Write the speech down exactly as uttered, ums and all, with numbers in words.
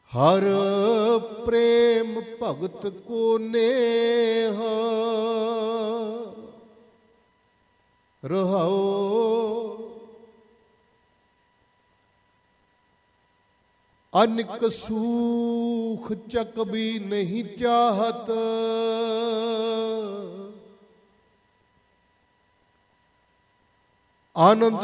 ਹਰ ਪ੍ਰੇਮ ਭਗਤ ਕੋ ਨੇਹ ਰਹਾਓ। ਅਨਿਕ ਸੂਖ ਚੱਕ ਵੀ ਨਹੀਂ ਚਾਹਤ, ਆਨੰਦ